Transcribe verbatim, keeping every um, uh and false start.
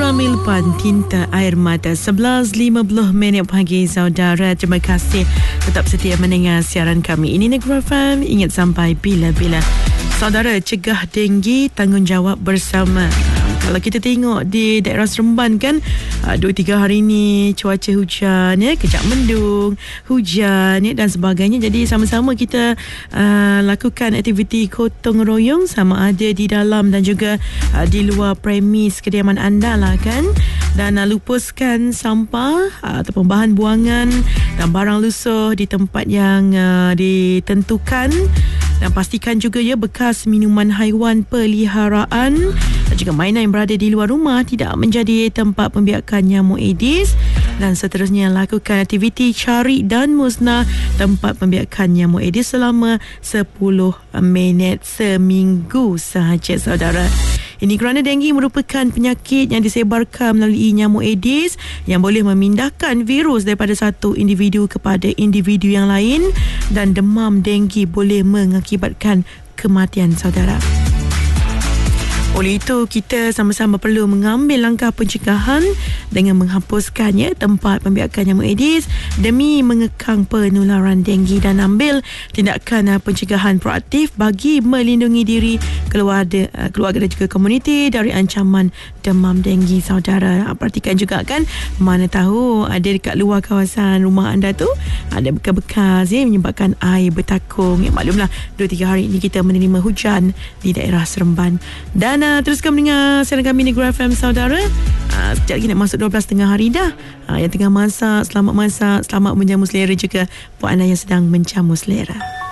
Milpan Tinta Air Mata. Sebelas lima puluh minit pagi saudara. Terima kasih tetap setia mendengar siaran kami. Ini Negeri F M. Ingat sampai bila-bila. Saudara, cegah denggi, tanggungjawab bersama. Kalau kita tengok di daerah Seremban kan, dua tiga hari ni cuaca hujan, ya, kejap mendung, hujan, ya, dan sebagainya. Jadi sama-sama kita uh, lakukan aktiviti gotong royong, sama ada di dalam dan juga uh, di luar premis kediaman anda lah kan. Dan uh, lupuskan sampah uh, ataupun bahan buangan dan barang lusuh di tempat yang uh, ditentukan. Dan pastikan juga ya bekas minuman haiwan peliharaan dan juga mainan yang berada di luar rumah tidak menjadi tempat pembiakan nyamuk Aedes. Dan seterusnya lakukan aktiviti cari dan musnah tempat pembiakan nyamuk Aedes selama sepuluh minit seminggu sahaja saudara. Ini kerana denggi merupakan penyakit yang disebarkan melalui nyamuk Aedes yang boleh memindahkan virus daripada satu individu kepada individu yang lain, dan demam denggi boleh mengakibatkan kematian saudara. Oleh itu, kita sama-sama perlu mengambil langkah pencegahan dengan menghapuskannya tempat pembiakan nyamuk Aedes demi mengekang penularan denggi dan ambil tindakan pencegahan proaktif bagi melindungi diri, keluarga, keluarga dan juga komuniti dari ancaman demam denggi saudara. Perhatikan juga kan, mana tahu ada dekat luar kawasan rumah anda tu ada bekas-bekas ya, menyebabkan air bertakung. Ya, maklumlah dua tiga hari ini kita menerima hujan di daerah Seremban. Dan uh, teruskan mendengar siaran kami Negeri F M saudara. Uh, sekejap lagi nak masuk dua belas tengah hari dah. Uh, yang tengah masak, selamat masak, selamat menjamu selera juga buat anda yang sedang menjamu selera.